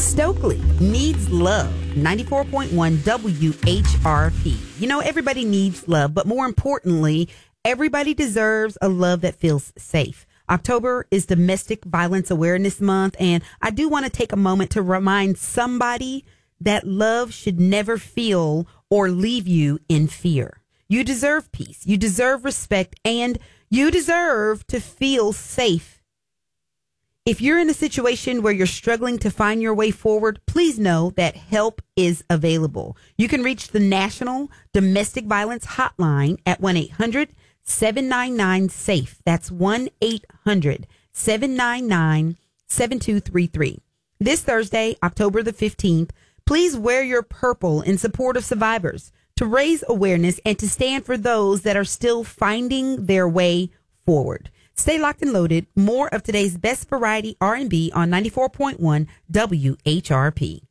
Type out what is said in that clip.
Stokely needs love. 94.1 WHRP. You know, everybody needs love, but more importantly, everybody deserves a love that feels safe. October is Domestic Violence Awareness Month, and I do want to take a moment to remind somebody that love should never feel or leave you in fear. You deserve peace, you deserve respect, and you deserve to feel safe. If you're in a situation where you're struggling to find your way forward, please know that help is available. You can reach the National Domestic Violence Hotline at 1-800-799-SAFE. That's 1-800-799-7233. This Thursday, October the 15th, please wear your purple in support of survivors, to raise awareness and to stand for those that are still finding their way forward. Stay locked and loaded. More of today's best variety R&B on 94.1 WHRP.